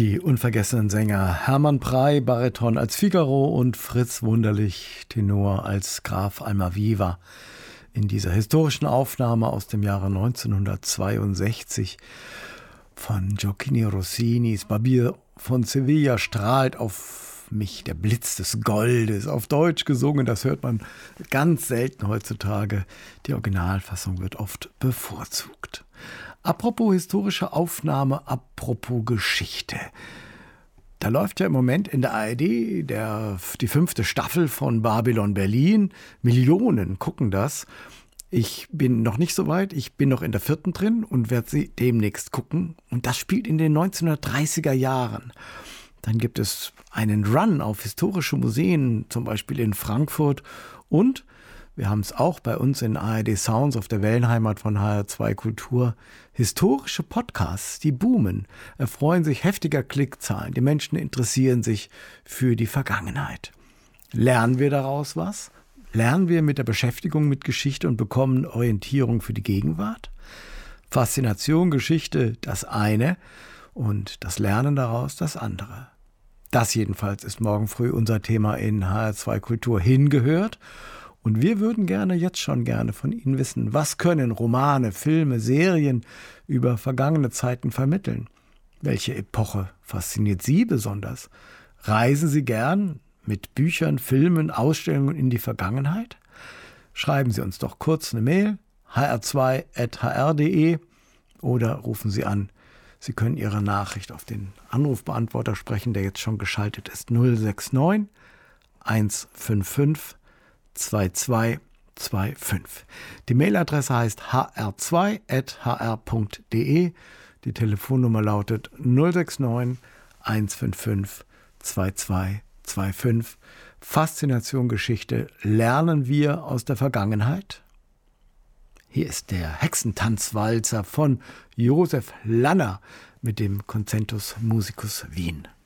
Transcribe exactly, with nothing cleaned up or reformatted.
Die unvergessenen Sänger Hermann Prey, Bariton als Figaro und Fritz Wunderlich, Tenor als Graf Almaviva. In dieser historischen Aufnahme aus dem Jahre neunzehnhundertzweiundsechzig von Gioacchino Rossinis Barbier von Sevilla strahlt auf mich der Blitz des Goldes. Auf Deutsch gesungen, das hört man ganz selten heutzutage. Die Originalfassung wird oft bevorzugt. Apropos historische Aufnahme, apropos Geschichte. Da läuft ja im Moment in der A R D der, die fünfte Staffel von Babylon Berlin. Millionen gucken das. Ich bin noch nicht so weit, ich bin noch in der vierten drin und werde sie demnächst gucken. Und das spielt in den neunzehnhundertdreißiger Jahren. Dann gibt es einen Run auf historische Museen, zum Beispiel in Frankfurt. Und wir haben es auch bei uns in A R D Sounds auf der Wellenheimat von H R zwei Kultur. Historische Podcasts, die boomen, erfreuen sich heftiger Klickzahlen. Die Menschen interessieren sich für die Vergangenheit. Lernen wir daraus was? Lernen wir mit der Beschäftigung mit Geschichte und bekommen Orientierung für die Gegenwart? Faszination, Geschichte, das eine und das Lernen daraus das andere. Das jedenfalls ist morgen früh unser Thema in H R zwei Kultur hingehört. Und wir würden gerne, jetzt schon gerne von Ihnen wissen, was können Romane, Filme, Serien über vergangene Zeiten vermitteln? Welche Epoche fasziniert Sie besonders? Reisen Sie gern mit Büchern, Filmen, Ausstellungen in die Vergangenheit? Schreiben Sie uns doch kurz eine Mail, h r zwei at h r punkt d e oder rufen Sie an. Sie können Ihre Nachricht auf den Anrufbeantworter sprechen, der jetzt schon geschaltet ist, null sechs neun eins fünf fünf zwei zwei zwei fünf. Die Mailadresse heißt h r zwei at h r punkt d e. Die Telefonnummer lautet null sechs neun eins fünf fünf zwei zwei zwei fünf. Faszination Geschichte. Lernen wir aus der Vergangenheit? Hier ist der Hexentanzwalzer von Josef Lanner mit dem Concentus Musicus Wien.